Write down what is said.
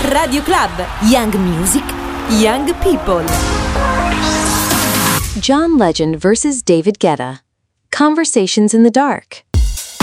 Radio Club, Young Music, Young People. John Legend vs. David Guetta. Conversations in the Dark.